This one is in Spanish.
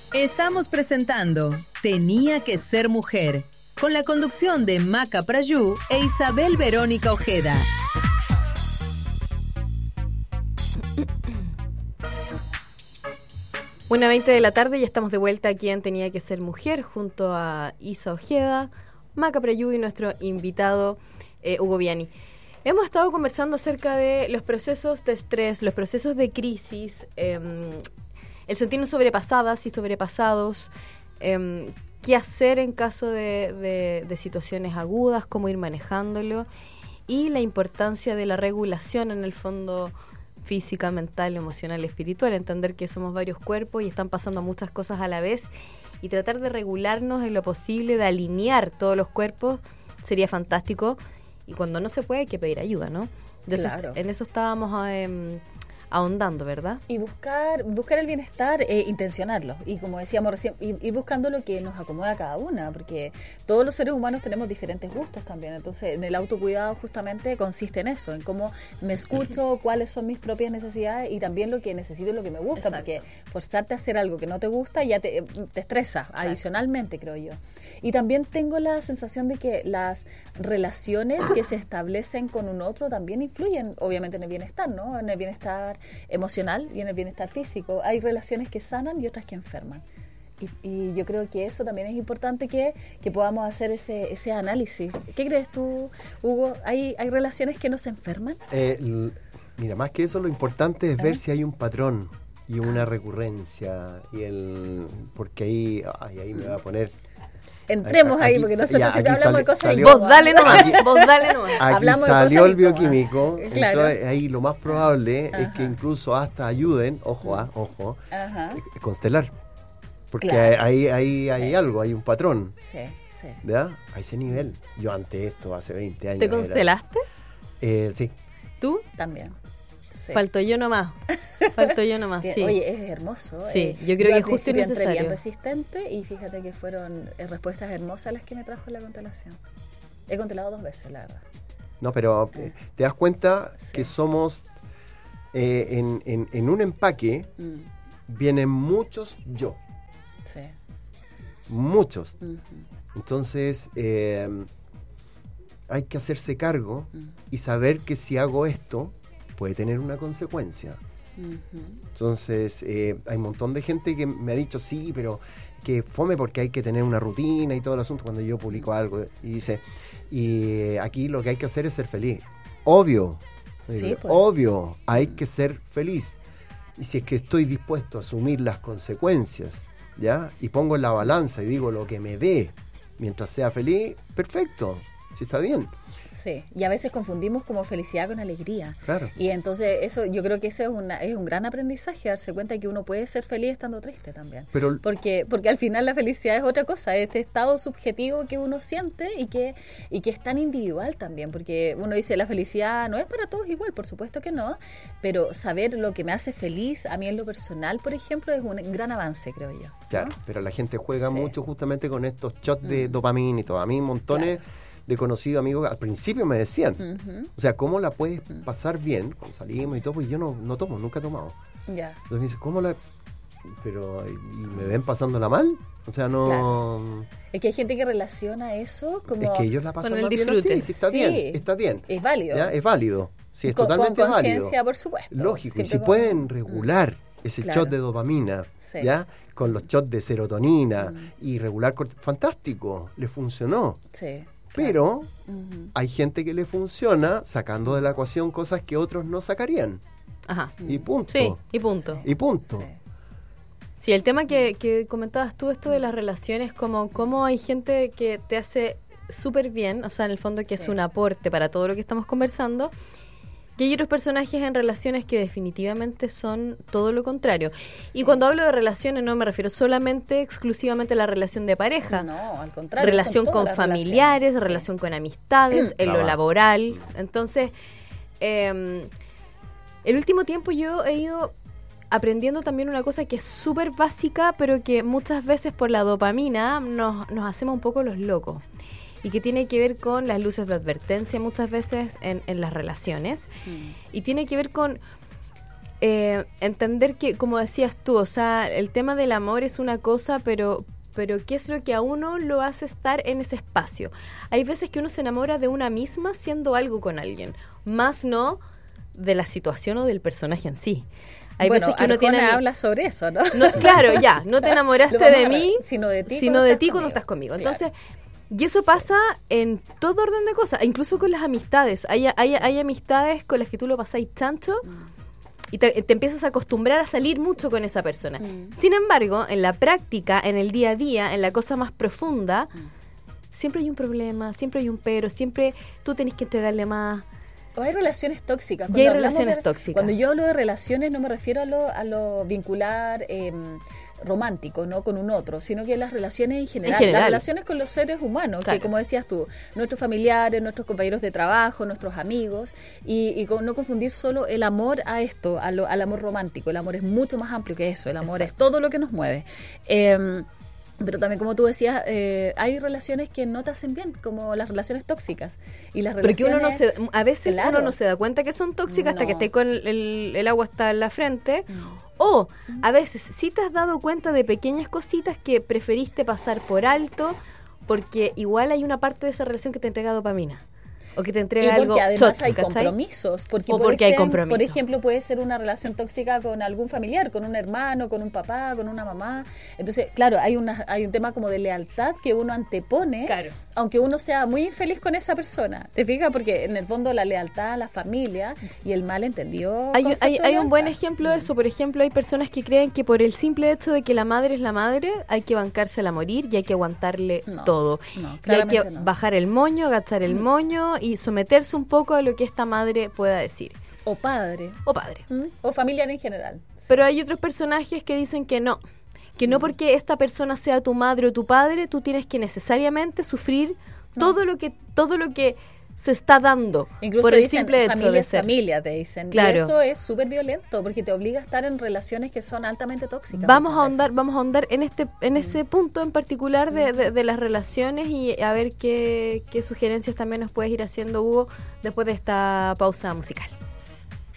Estamos presentando Tenía que ser mujer, con la conducción de Maca Prayú e Isabel Verónica Ojeda. Una 20 de la tarde, ya estamos de vuelta aquí en Tenía que ser mujer, junto a Isa Ojeda, Maca Prayú y nuestro invitado Hugo Viani. Hemos estado conversando acerca de los procesos de estrés, los procesos de crisis, el sentirnos sobrepasadas y sobrepasados, qué hacer en caso de situaciones agudas, cómo ir manejándolo y la importancia de la regulación en el fondo física, mental, emocional, espiritual, entender que somos varios cuerpos y están pasando muchas cosas a la vez y tratar de regularnos en lo posible, de alinear todos los cuerpos sería fantástico y cuando no se puede hay que pedir ayuda, ¿no? Claro. En eso estábamos ahondando, ¿verdad? Y buscar el bienestar, intencionarlo. Y como decíamos recién, ir buscando lo que nos acomoda a cada una, porque todos los seres humanos tenemos diferentes gustos también. Entonces, en el autocuidado justamente consiste en eso, en cómo me escucho, cuáles son mis propias necesidades y también lo que necesito y lo que me gusta. Exacto. Porque forzarte a hacer algo que no te gusta ya te estresa, claro. Adicionalmente, creo yo. Y también tengo la sensación de que las relaciones que se establecen con un otro también influyen, obviamente, en el bienestar, ¿no? En el bienestar emocional y en el bienestar físico. Hay relaciones que sanan y otras que enferman. Y yo creo que eso también es importante que podamos hacer ese análisis. ¿Qué crees tú, Hugo? ¿Hay relaciones que nos enferman? Mira, más que eso, lo importante es ver si hay un patrón y una recurrencia. Porque ahí me va a poner... Entremos ahí, porque nosotros siempre hablamos de cosas y vos dale nomás. Aquí hablamos salió de el bioquímico, claro. Entonces ahí lo más probable es que incluso hasta ayuden, ojo, constelar. Porque claro. ahí hay algo, hay un patrón. Sí. ¿Ya? A ese nivel. Yo ante esto, hace 20 años. ¿Te constelaste? Sí. ¿Tú? También. Sí. Falto yo nomás, sí. Oye, es hermoso. Sí, yo creo que justo y entré bien resistente y fíjate que fueron respuestas hermosas las que me trajo la constelación. He constelado 2 veces, la verdad. No, pero te das cuenta que somos en un empaque vienen muchos yo. Sí. Muchos. Entonces hay que hacerse cargo y saber que si hago esto puede tener una consecuencia. Entonces hay un montón de gente que me ha dicho sí, pero que fome porque hay que tener una rutina y todo el asunto cuando yo publico algo y dice, y aquí lo que hay que hacer es ser feliz. Obvio, sí, pues. Obvio, hay que ser feliz. Y si es que estoy dispuesto a asumir las consecuencias, ¿ya? Y pongo en la balanza y digo lo que me dé mientras sea feliz, perfecto, sí, está bien. Sí, y a veces confundimos como felicidad con alegría. Claro. Y entonces eso, yo creo que ese es un gran aprendizaje, darse cuenta de que uno puede ser feliz estando triste también. Porque al final la felicidad es otra cosa, este estado subjetivo que uno siente y que es tan individual también, porque uno dice la felicidad no es para todos igual, por supuesto que no, pero saber lo que me hace feliz a mí en lo personal, por ejemplo, es un gran avance, creo yo. Claro, ¿no? Pero la gente juega mucho justamente con estos shots de dopamina y todo. A mí montones de conocidos amigos al principio me decían, o sea, ¿cómo la puedes pasar bien cuando salimos y todo? Pues yo no tomo, nunca he tomado. Ya. Entonces me dice, ¿cómo la...? Pero, ¿y me ven pasándola mal? O sea, no... Claro. Es que hay gente que relaciona eso como... Es que ellos la pasan con el más disfrute. bien así, sí, está bien. Es válido. ¿Ya? Es válido, sí, es con totalmente válido. Con conciencia, por supuesto. Lógico, y si pueden regular ese shot de dopamina, ¿ya? Con los shots de serotonina y regular... Fantástico, le funcionó. Sí. Pero hay gente que le funciona sacando de la ecuación cosas que otros no sacarían. Ajá. Y punto. Sí, y punto. Y punto. Sí, el tema que comentabas tú, esto de las relaciones, como hay gente que te hace súper bien, o sea, en el fondo que es un aporte para todo lo que estamos conversando, y hay otros personajes en relaciones que definitivamente son todo lo contrario. Sí. Y cuando hablo de relaciones no me refiero solamente, exclusivamente a la relación de pareja. No, al contrario. Relación con familiares, relación con amistades, en lo laboral. Entonces, el último tiempo yo he ido aprendiendo también una cosa que es súper básica, pero que muchas veces por la dopamina nos hacemos un poco los locos. Y que tiene que ver con las luces de advertencia muchas veces en las relaciones. Y tiene que ver con entender que, como decías tú, o sea, el tema del amor es una cosa, pero ¿qué es lo que a uno lo hace estar en ese espacio? Hay veces que uno se enamora de una misma siendo algo con alguien, más no de la situación o del personaje en sí. Hay veces que uno habla sobre eso, ¿no? Claro, ya, no te enamoraste de mí, sino de ti cuando estás conmigo. Entonces, y eso pasa en todo orden de cosas, incluso con las amistades. Hay amistades con las que tú lo pasáis tanto y te empiezas a acostumbrar a salir mucho con esa persona. Sin embargo, en la práctica, en el día a día, en la cosa más profunda, siempre hay un problema, siempre hay un pero, siempre tú tenés que entregarle más. O hay relaciones tóxicas. Y hay relaciones tóxicas. Cuando yo hablo de relaciones no me refiero a lo vincular romántico, no con un otro, sino que las relaciones en general. Las relaciones con los seres humanos, claro. Que como decías tú, nuestros familiares, nuestros compañeros de trabajo, nuestros amigos, y no confundir solo el amor a esto, al amor romántico. El amor es mucho más amplio que eso, el amor es todo lo que nos mueve. Pero también, como tú decías, hay relaciones que no te hacen bien, como las relaciones tóxicas. Y las relaciones, porque a veces uno no se da cuenta que son tóxicas hasta que esté con el agua hasta en la frente. O a veces sí te has dado cuenta de pequeñas cositas que preferiste pasar por alto, porque igual hay una parte de esa relación que te entrega dopamina. O que te entrega algo porque además hay compromisos. Porque hay compromisos. Por ejemplo, puede ser una relación tóxica con algún familiar, con un hermano, con un papá, con una mamá. Entonces, claro, hay un tema como de lealtad que uno antepone, claro, aunque uno sea muy infeliz con esa persona. ¿Te fijas? Porque en el fondo la lealtad a la familia y el malentendido. Hay un buen ejemplo de eso. Por ejemplo, hay personas que creen que por el simple hecho de que la madre es la madre, hay que bancársela a morir y hay que aguantarle todo. Y hay que bajar el moño, agachar el moño y someterse un poco a lo que esta madre pueda decir. O padre. O familiar en general. Sí. Pero hay otros personajes que dicen que no porque esta persona sea tu madre o tu padre, tú tienes que necesariamente sufrir todo lo que se está dando. Incluso por el dicen, simple hecho de ser. Familia, te dicen. Claro. Y eso es súper violento porque te obliga a estar en relaciones que son altamente tóxicas. Vamos a ahondar en ese punto en particular de las relaciones y a ver qué sugerencias también nos puedes ir haciendo, Hugo, después de esta pausa musical.